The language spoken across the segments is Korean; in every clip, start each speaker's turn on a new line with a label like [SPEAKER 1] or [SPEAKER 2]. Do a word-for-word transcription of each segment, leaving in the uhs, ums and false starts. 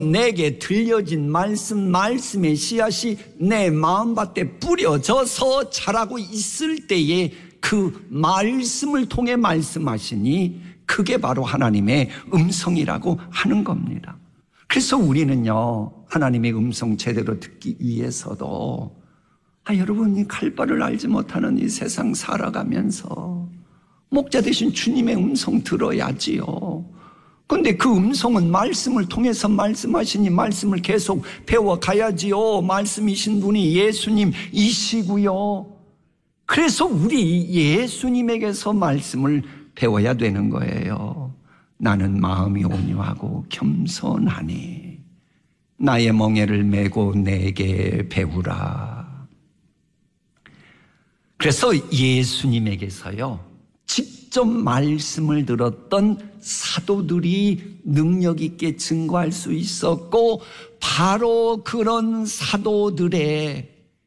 [SPEAKER 1] 내게 들려진 말씀, 말씀의 씨앗이 내 마음밭에 뿌려져서 자라고 있을 때에 그 말씀을 통해 말씀하시니 그게 바로 하나님의 음성이라고 하는 겁니다. 그래서 우리는요, 하나님의 음성 제대로 듣기 위해서도 아, 여러분이 갈바를 알지 못하는 이 세상 살아가면서 목자 되신 주님의 음성 들어야지요. 그런데 그 음성은 말씀을 통해서 말씀하시니 말씀을 계속 배워가야지요. 말씀이신 분이 예수님이시고요. 그래서 우리 예수님에게서 말씀을 배워야 되는 거예요. 나는 마음이 온유하고 겸손하니 나의 멍에를 메고 내게 배우라. 그래서 예수님에게서요, 직접 말씀을 들었던 사도들이 능력 있게 증거할 수 있었고, 바로 그런 사도들의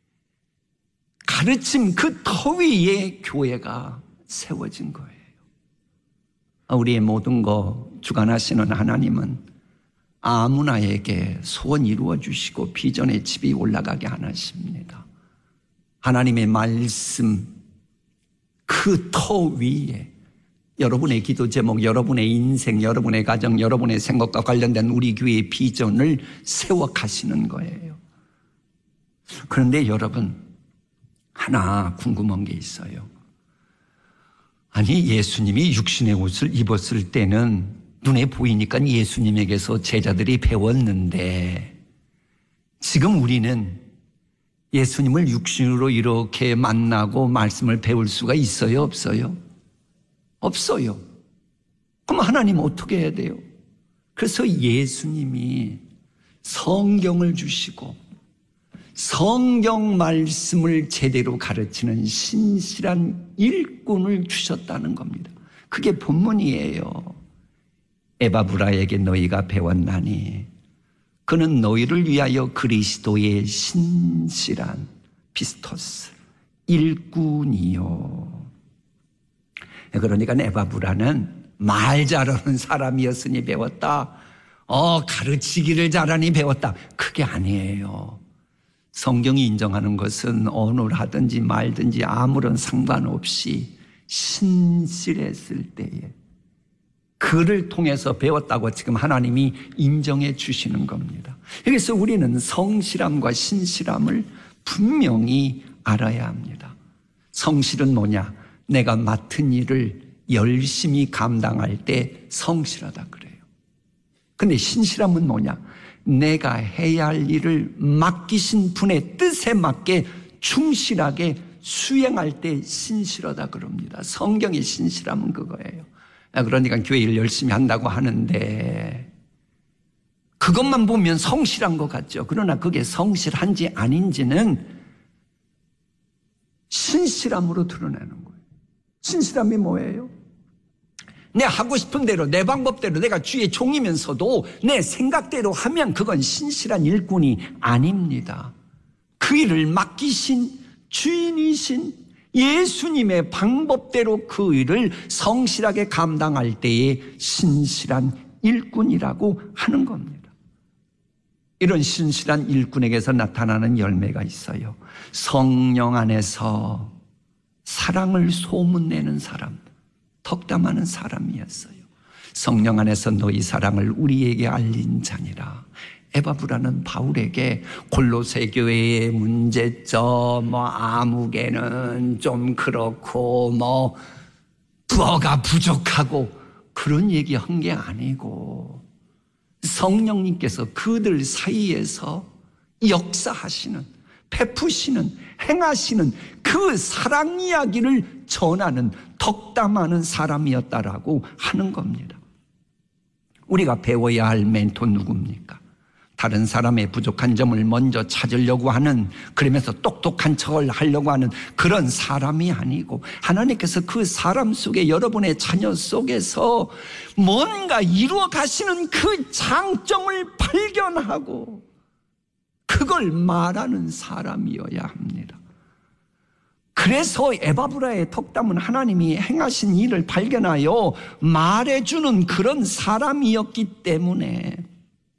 [SPEAKER 1] 가르침 그 터 위에 교회가 세워진 거예요. 우리의 모든 거 주관하시는 하나님은 아무나에게 소원 이루어 주시고 비전의 집이 올라가게 하십니다. 하나님의 말씀 그 터 위에 여러분의 기도 제목, 여러분의 인생, 여러분의 가정, 여러분의 생각과 관련된 우리 교회의 비전을 세워 가시는 거예요. 그런데 여러분, 하나 궁금한 게 있어요. 아니, 예수님이 육신의 옷을 입었을 때는 눈에 보이니까 예수님에게서 제자들이 배웠는데, 지금 우리는 예수님을 육신으로 이렇게 만나고 말씀을 배울 수가 있어요, 없어요? 없어요. 그럼 하나님 어떻게 해야 돼요? 그래서 예수님이 성경을 주시고 성경 말씀을 제대로 가르치는 신실한 일꾼을 주셨다는 겁니다. 그게 본문이에요. 에바브라에게 너희가 배웠나니 그는 너희를 위하여 그리스도의 신실한 피스토스 일꾼이요. 그러니까 에바브라는 말 잘하는 사람이었으니 배웠다. 어, 가르치기를 잘하니 배웠다. 그게 아니에요. 성경이 인정하는 것은 언어를 하든지 말든지 아무런 상관없이 신실했을 때에 그를 통해서 배웠다고 지금 하나님이 인정해 주시는 겁니다. 여기서 우리는 성실함과 신실함을 분명히 알아야 합니다. 성실은 뭐냐? 내가 맡은 일을 열심히 감당할 때 성실하다 그래요. 근데 신실함은 뭐냐? 내가 해야 할 일을 맡기신 분의 뜻에 맞게 충실하게 수행할 때 신실하다 그럽니다. 성경의 신실함은 그거예요. 그러니까 교회 일 열심히 한다고 하는데 그것만 보면 성실한 것 같죠. 그러나 그게 성실한지 아닌지는 신실함으로 드러내는 거예요. 신실함이 뭐예요? 내 하고 싶은 대로 내 방법대로 내가 주의 종이면서도 내 생각대로 하면 그건 신실한 일꾼이 아닙니다. 그 일을 맡기신 주인이신 예수님의 방법대로 그 일을 성실하게 감당할 때에 신실한 일꾼이라고 하는 겁니다. 이런 신실한 일꾼에게서 나타나는 열매가 있어요. 성령 안에서 사랑을 소문내는 사람, 덕담하는 사람이었어요. 성령 안에서 너희 사랑을 우리에게 알린 자니라. 에바브라는 바울에게 골로새 교회의 문제점, 뭐 아무개는 좀 그렇고 뭐 부어가 부족하고 그런 얘기한 게 아니고 성령님께서 그들 사이에서 역사하시는, 베푸시는, 행하시는 그 사랑 이야기를 전하는, 덕담하는 사람이었다라고 하는 겁니다. 우리가 배워야 할 멘토 누굽니까? 다른 사람의 부족한 점을 먼저 찾으려고 하는, 그러면서 똑똑한 척을 하려고 하는 그런 사람이 아니고 하나님께서 그 사람 속에, 여러분의 자녀 속에서 뭔가 이루어 가시는 그 장점을 발견하고 그걸 말하는 사람이어야 합니다. 그래서 에바브라의 덕담은 하나님이 행하신 일을 발견하여 말해주는 그런 사람이었기 때문에